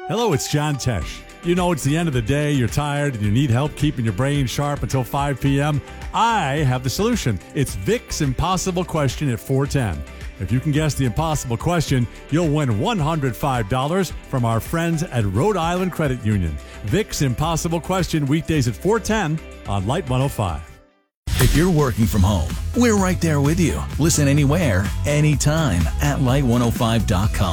Hello, it's John Tesh. You know, it's the end of the day, you're tired, and you need help keeping your brain sharp until 5 p.m. I have the solution. It's Vic's Impossible Question at 410. If you can guess the impossible question, you'll win $105 from our friends at Rhode Island Credit Union. Vic's Impossible Question, weekdays at 410 on Light 105. If you're working from home, we're right there with you. Listen anywhere, anytime at light105.com.